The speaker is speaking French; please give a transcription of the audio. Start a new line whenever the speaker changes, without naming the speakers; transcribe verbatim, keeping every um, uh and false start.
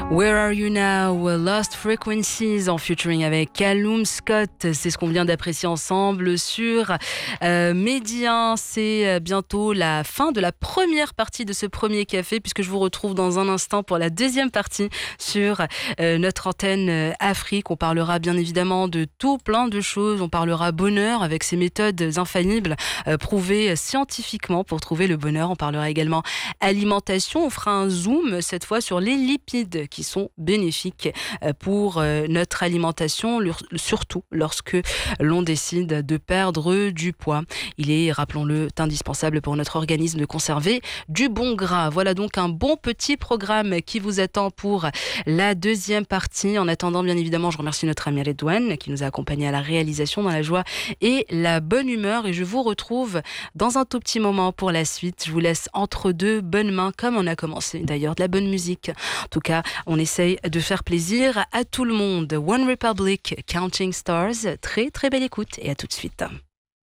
Where Are You Now, Lost Frequencies en featuring avec Callum Scott. C'est ce qu'on vient d'apprécier ensemble sur euh, Média. C'est bientôt la fin de la première partie de ce premier café, puisque je vous retrouve dans un instant pour la deuxième partie sur euh, notre antenne euh, Afrique. On parlera bien évidemment de tout plein de choses. On parlera bonheur avec ses méthodes infaillibles euh, prouvées scientifiquement pour trouver le bonheur. On parlera également alimentation. On fera un zoom cette fois sur les lipides qui sont bénéfiques pour notre alimentation, surtout lorsque l'on décide de perdre du poids. Il est, rappelons-le, indispensable pour notre organisme de conserver du bon gras. Voilà donc un bon petit programme qui vous attend pour la deuxième partie. En attendant, bien évidemment, je remercie notre ami Redouane qui nous a accompagnés à la réalisation dans la joie et la bonne humeur. Et je vous retrouve dans un tout petit moment pour la suite. Je vous laisse entre deux bonnes mains, comme on a commencé d'ailleurs, de la bonne musique. En tout cas, on essaye de faire plaisir à tout le monde. One Republic, Counting Stars. Très très belle écoute et à tout de suite.